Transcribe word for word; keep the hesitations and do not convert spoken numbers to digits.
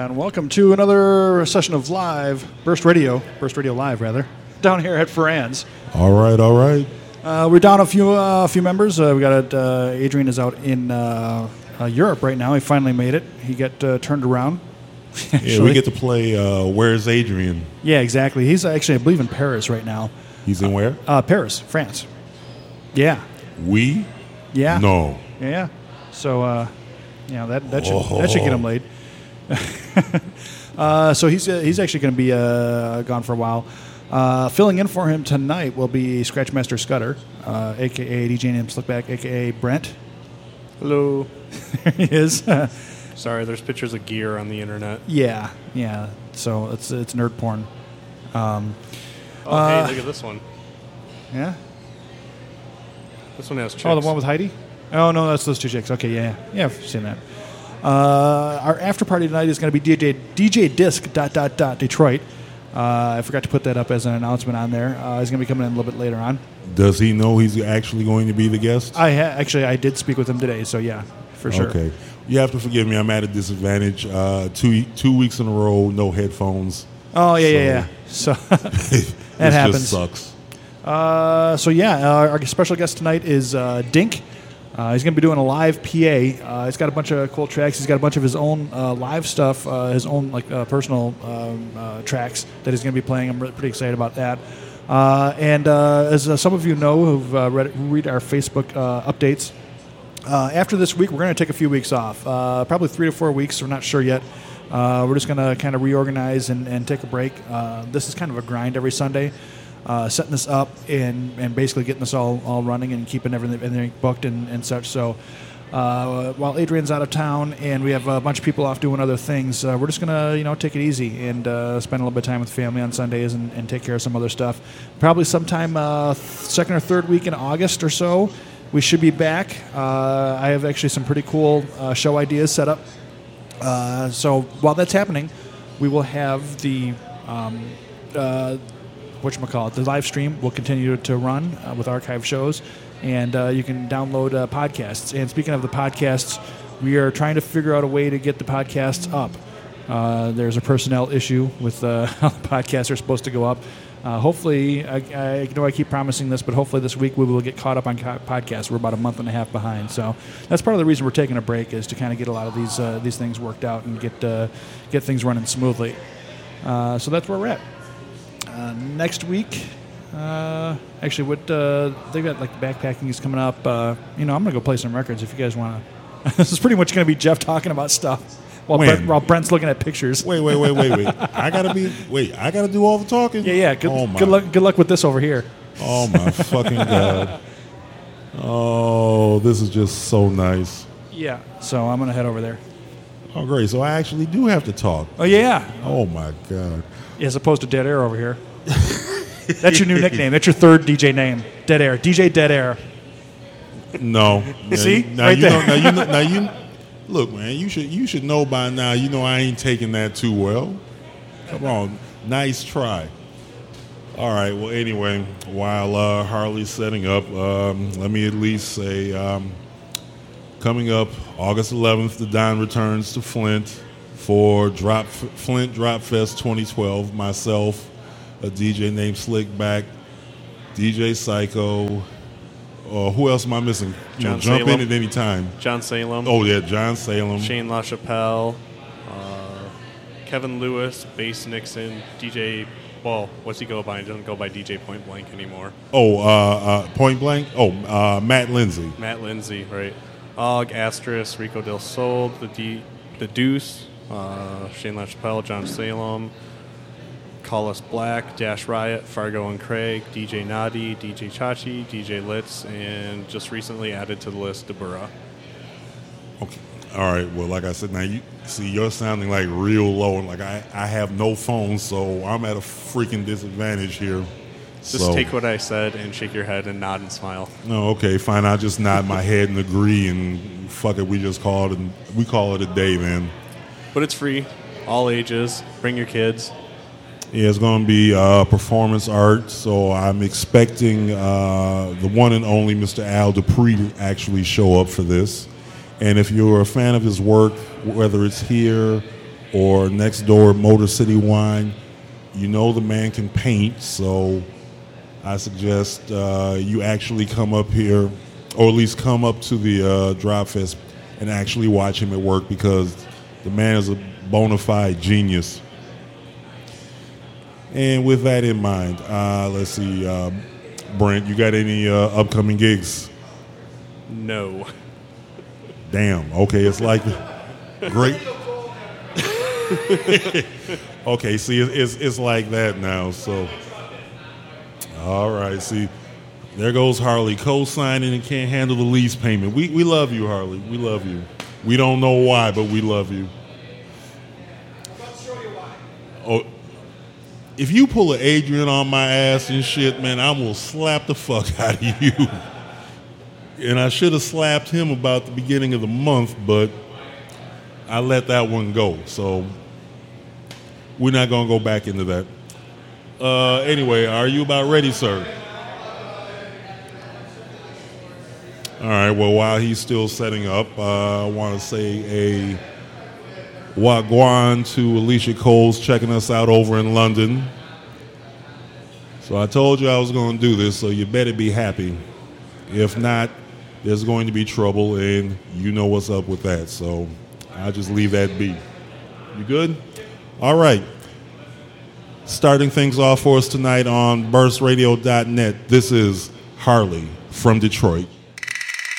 And welcome to another session of live Burst Radio, Burst Radio Live, rather, down here at Ferrans. All right, all right. Uh, we're down a few uh, a few members. Uh, we got uh, Adrian is out in uh, uh, Europe right now. He finally made it. He got uh, turned around. Yeah, we get to play uh, Where's Adrian? Yeah, exactly. He's actually, I believe, in Paris right now. He's in where? Uh, Paris, France. Yeah. We? Yeah. No. Yeah. So, uh, yeah, that that should Oh. that should get him laid. uh, so he's uh, he's actually going to be uh, gone for a while. Uh, filling in for him tonight will be Scratchmaster Scudder, uh, a k a. D J named Slickback, a k a. Brent. Hello. There he is. Sorry, there's pictures of gear on the internet. yeah, yeah. So it's it's nerd porn. Um, Oh, Uh, hey, look at this one. yeah. This one has chicks. Oh, the one with Heidi? Oh, no, that's those two chicks. Okay, yeah, yeah. Yeah, I've seen that. Uh, our after party tonight is going to be D J, D J Disc dot, dot, dot, Detroit. Uh, I forgot to put that up as an announcement on there. Uh, he's going to be coming in a little bit later on. Does he know he's actually going to be the guest? I ha- Actually, I did speak with him today, so yeah, for sure. Okay. You have to forgive me. I'm at a disadvantage. Uh, two two weeks in a row, no headphones. Oh, yeah, yeah, yeah. So It that happens. just sucks. Uh, so yeah, uh, our special guest tonight is uh, Dink. Uh, he's going to be doing a live P A. Uh, he's got a bunch of cool tracks. He's got a bunch of his own uh, live stuff, uh, his own like uh, personal um, uh, tracks that he's going to be playing. I'm really pretty excited about that. Uh, and uh, as uh, some of you know who've uh, read, who read our Facebook uh, updates, uh, after this week we're going to take a few weeks off, uh, probably three to four weeks. We're not sure yet. Uh, we're just going to kind of reorganize and, and take a break. Uh, this is kind of a grind every Sunday. Uh, setting this up and, and basically getting this all, all running and keeping everything, everything booked and, and such. So uh, while Adrian's out of town and we have a bunch of people off doing other things, uh, we're just going to you know take it easy and uh, spend a little bit of time with family on Sundays and, and take care of some other stuff. Probably sometime uh, second or third week in August or so, we should be back. Uh, I have actually some pretty cool uh, show ideas set up. Uh, so while that's happening, we will have the... Um, uh, whatchamacallit, the live stream will continue to run uh, with archive shows, and uh, you can download uh, podcasts. And speaking of the podcasts, we are trying to figure out a way to get the podcasts up. Uh, there's a personnel issue with uh, how the podcasts are supposed to go up. Uh, hopefully, I, I know I keep promising this, but hopefully this week we will get caught up on co- podcasts. We're about a month and a half behind, so that's part of the reason we're taking a break, is to kind of get a lot of these uh, these things worked out and get uh, get things running smoothly. Uh, so that's where we're at. Uh, next week, uh, actually, what uh, they've got like backpacking is coming up. Uh, you know, I'm gonna go play some records if you guys want to. This is pretty much gonna be Jeff talking about stuff while, Brent, while Brent's looking at pictures. Wait, wait, wait, wait, wait. I gotta be. Wait, I gotta do all the talking. Yeah, yeah. Good, oh my, good luck. Good luck with this over here. Oh my fucking god. Oh, this is just so nice. Yeah. So I'm gonna head over there. Oh, great. So I actually do have to talk. Oh yeah. Oh my god. As opposed to Dead Air over here. That's your new nickname. That's your third D J name. Dead Air. D J Dead Air. No. See? Now Right you there. know. Now you know. Now you. Look, man. You should. You should know by now. You know I ain't taking that too well. Come on. Nice try. All right. Well, anyway, while uh, Harley's setting up, um, let me at least say, um, coming up August eleventh, the Don returns to Flint for Drop Flint Drop Fest twenty twelve. Myself, a D J named Slickback, D J Psycho. Uh, who else am I missing? You John know, jump Salem. in at any time. John Salem. Oh yeah, John Salem. Shane LaChapelle. Uh, Kevin Lewis. Bass Nixon. D J... Well, what's he go by? He doesn't go by D J Point Blank anymore. Oh, uh, uh, Point Blank. Oh, uh, Matt Lindsay. Matt Lindsay, right. Og, Asterisk, Rico Del Sol, The, D- the Deuce, uh, Shane LaChapelle, John Salem, Call Us Black, Dash Riot, Fargo and Craig, D J Nadi, D J Chachi, D J Litz, and just recently added to the list, Deborah. Okay. All right. Well, like I said, now you see you're sounding like real low, and like I, I have no phone, so I'm at a freaking disadvantage here. Just so, take what I said and shake your head and nod and smile. No, okay, fine. I'll just nod my head and agree, and fuck it. We just call it. We call it a day, man. But it's free, all ages. Bring your kids. Yeah, it's going to be uh, performance art, so I'm expecting uh, the one and only Mister Al Dupree to actually show up for this. And if you're a fan of his work, whether it's here or next door Motor City Wine. You know the man can paint, so I suggest uh, you actually come up here, or at least come up to the uh, Drop Fest and actually watch him at work, because the man is a bona fide genius. And with that in mind, uh, let's see, uh, Brent, you got any uh, upcoming gigs? No. Damn. Okay, it's like great. Okay, see, it's it's like that now. So, all right. See, there goes Harley co-signing and can't handle the lease payment. We we love you, Harley. We love you. We don't know why, but we love you. Oh, if you pull an Adrian on my ass and shit, man, I will slap the fuck out of you. And I should have slapped him about the beginning of the month, but I let that one go. So we're not going to go back into that. Uh, anyway, are you about ready, sir? All right, well, while he's still setting up, uh, I want to say a wagwan to Alicia Coles checking us out over in London. So I told you I was going to do this, so you better be happy. If not, there's going to be trouble, and you know what's up with that. So I'll just leave that be. You good? All right. Starting things off for us tonight on burst radio dot net, this is Harley from Detroit.